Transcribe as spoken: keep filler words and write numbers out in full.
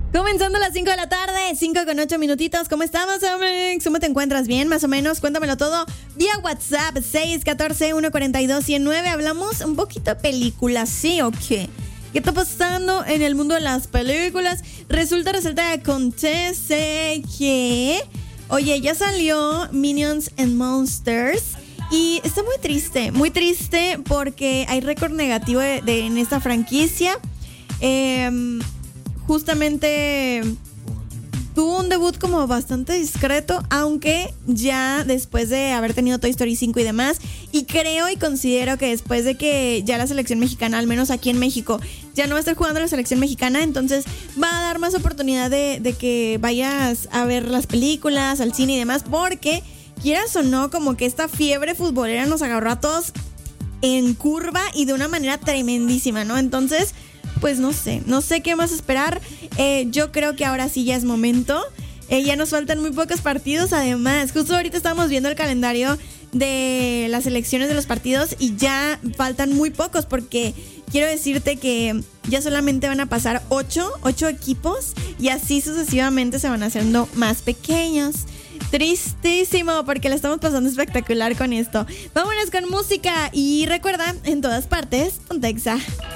Comenzando a las cinco de la tarde, cinco con ocho minutitos. ¿Cómo estamos, Alex? ¿Cómo te encuentras? ¿Bien? Más o menos. Cuéntamelo todo vía WhatsApp seis uno cuatro, uno cuatro dos, uno cero nueve. Hablamos un poquito de películas, ¿sí o qué? ¿Qué está pasando en el mundo de las películas? Resulta, resulta, acontece que... Oye, ya salió Minions and Monsters y está muy triste, muy triste porque hay récord negativo de, de, en esta franquicia. Eh... Justamente tuvo un debut como bastante discreto, aunque ya después de haber tenido Toy Story cinco y demás, y creo y considero que después de que ya la selección mexicana, al menos aquí en México, ya no va a estar jugando la selección mexicana, entonces va a dar más oportunidad de, de que vayas a ver las películas, al cine y demás, porque quieras o no, como que esta fiebre futbolera nos agarró a todos en curva y de una manera tremendísima, ¿no? Entonces... pues no sé, no sé qué más esperar. Eh, yo creo que ahora sí ya es momento. Eh, ya nos faltan muy pocos partidos. Además, justo ahorita estamos viendo el calendario de las elecciones de los partidos y ya faltan muy pocos porque quiero decirte que ya solamente van a pasar ocho, ocho equipos y así sucesivamente se van haciendo más pequeños. Tristísimo, porque la estamos pasando espectacular con esto. Vámonos con música y recuerda, en todas partes, Pontexa.